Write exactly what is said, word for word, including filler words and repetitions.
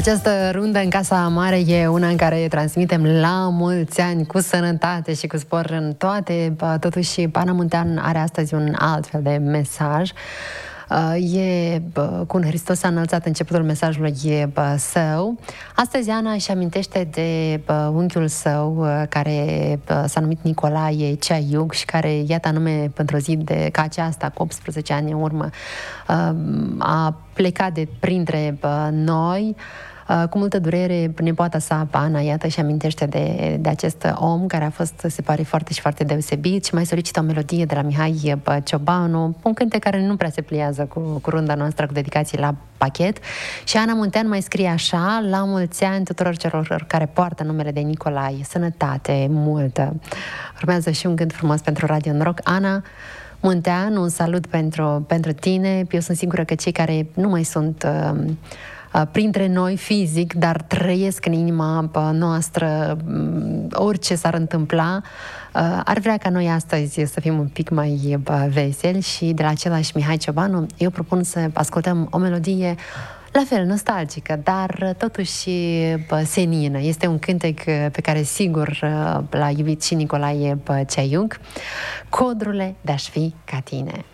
Această rundă în Casa Mare e una în care transmitem la mulți ani cu sănătate și cu spor în toate. Totuși, Ana Muntean are astăzi un alt fel de mesaj. E cu un Hristos s-a înălțat începutul mesajului e său. Astăzi Ana își amintește de unchiul său care s-a numit Nicolae Ceaiuc și care, iată anume, într-o zi de, ca aceasta, cu optsprezece ani în urmă, a plecat de printre noi. Cu multă durere, nepoata sa, Ana, iată, și amintește de, de acest om care a fost, se pare, foarte și foarte deosebit și mai solicită o melodie de la Mihai Ciobanu, un cântec care nu prea se pliază cu, cu runda noastră cu dedicații la pachet. Și Ana Muntean mai scrie așa: la mulți ani tuturor celor care poartă numele de Nicolae, sănătate multă. Urmează și un gând frumos pentru Radio Noroc. Ana Muntean, un salut pentru, pentru tine. Eu sunt sigură că cei care nu mai sunt uh, printre noi fizic, dar trăiesc în inima noastră, orice s-ar întâmpla, ar vrea ca noi astăzi să fim un pic mai veseli și de la același Mihai Ciobanu eu propun să ascultăm o melodie la fel nostalgică, dar totuși senină. Este un cântec pe care sigur l-a iubit și Nicolae Ceaiuc. Codrule de-aș fi ca tine.